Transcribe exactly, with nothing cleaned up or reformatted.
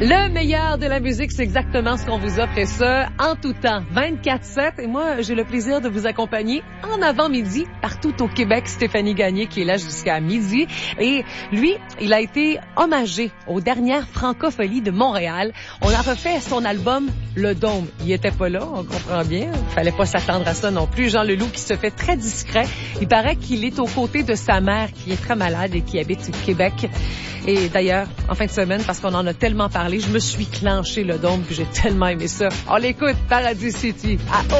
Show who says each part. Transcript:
Speaker 1: Le meilleur de la musique, c'est exactement ce qu'on vous offre et ça, en tout temps, vingt-quatre sept. Et moi, j'ai le plaisir de vous accompagner en avant-midi partout au Québec. Stéphanie Gagné qui est là jusqu'à midi. Et lui, il a été hommagé aux dernières Francopholies de Montréal. On a refait son album Le Dôme. Il était pas là, on comprend bien. Il fallait pas s'attendre à ça non plus. Jean Leloup qui se fait très discret. Il paraît qu'il est aux côtés de sa mère qui est très malade et qui habite au Québec. Et d'ailleurs, en fin de semaine, parce qu'on en a tellement parlé, je me suis clenché le Dôme puis j'ai tellement aimé ça. On l'écoute, Paradis City. À